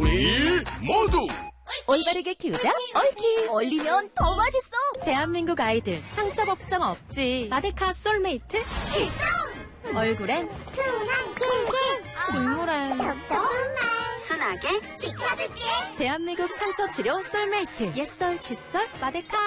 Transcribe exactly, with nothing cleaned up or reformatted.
우리 모두 올바르게 키우자 옳키. 올리면 더 맛있어. 대한민국 아이들 상처 걱정 없지. 마데카 솔메이트 출동. 얼굴엔 순한 킹킹 식물엔 똑똑한 말 순하게 지켜줄게. 대한민국 상처 치료 솔메이트. 옛설 칫솔 마데카.